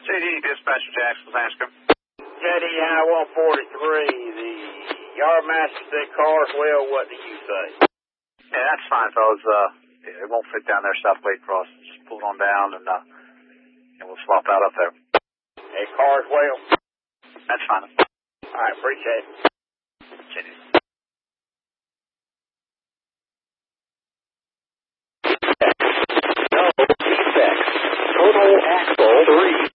JD Dispatcher Jackson, Anscombe. JD High 143, the Yardmaster said Carswell, what do you say? Yeah, that's fine, fellas. It won't fit down there, South Lake Cross. Just pull it on down and we'll swap out up there. Hey, Carswell? That's fine. All right, appreciate it. JD. No defects. Total axle 3.